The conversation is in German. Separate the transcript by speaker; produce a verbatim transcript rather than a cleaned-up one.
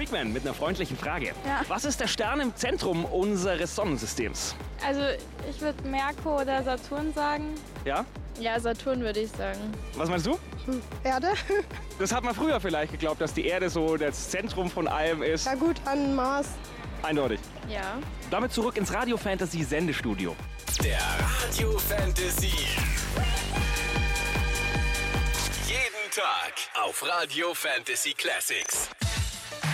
Speaker 1: Freakman mit einer freundlichen Frage.
Speaker 2: Ja.
Speaker 1: Was ist der Stern im Zentrum unseres Sonnensystems?
Speaker 2: Also ich würde Merkur oder Saturn sagen.
Speaker 1: Ja?
Speaker 3: Ja, Saturn würde ich sagen.
Speaker 1: Was meinst du?
Speaker 4: Erde?
Speaker 1: Das hat man früher vielleicht geglaubt, dass die Erde so das Zentrum von allem ist.
Speaker 4: Ja gut, an Mars.
Speaker 1: Eindeutig.
Speaker 3: Ja.
Speaker 1: Damit zurück ins Radio Fantasy Sendestudio.
Speaker 5: Der Radio Fantasy. Jeden Tag auf Radio Fantasy Classics.